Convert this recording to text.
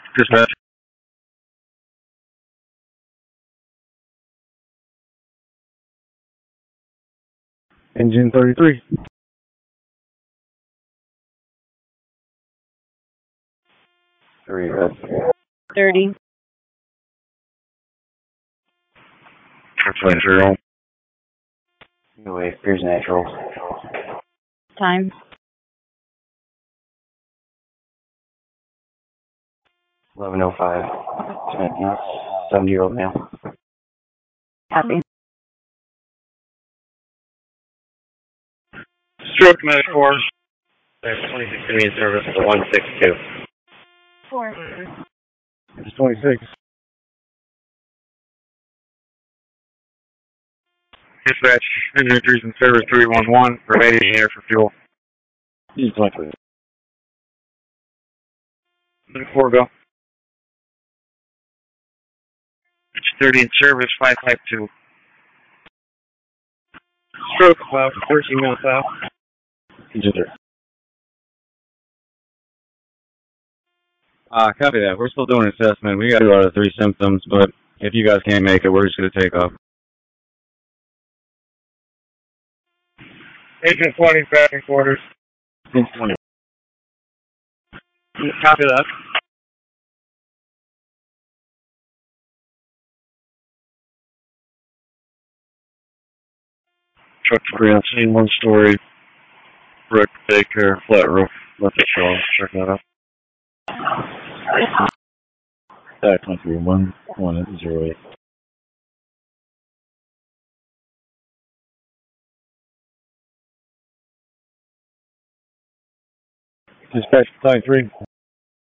Dispatch. Engine 33. 3, 30. Airplane 0. UA appears natural. Time. 11:05. 70-year-old male. Copy. Stroke Med 4. There's 26 immediate service for 162. 4. It's 26. Dispatch. Engine entries in service 311. Remaining air for fuel. He's 23. 4 go. It's 30 in service 552. Stroke about 13 minutes out. Engine 3. Copy that. We're still doing an assessment. We got 2 out of 3 symptoms, but if you guys can't make it, we're just going to take off. Agent 20, passing quarters. Engine 20. Copy that. Truck debris on scene, 1-story. Brick, daycare, flat roof. Left it show. Check that out. Stack 23, 1108. Dispatch 23.